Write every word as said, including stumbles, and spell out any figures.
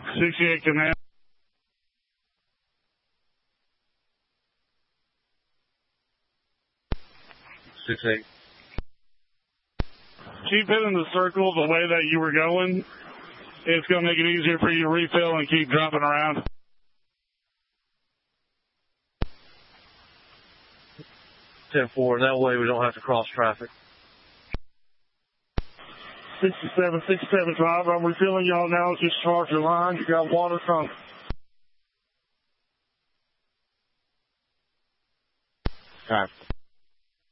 sixty-eight command. six eight. Keep hitting the circle the way that you were going. It's going to make it easier for you to refill and keep dropping around. ten four, that way we don't have to cross traffic. sixty-seven, sixty-seven driver, I'm refilling y'all now. Just charge your line. You got water from. All right.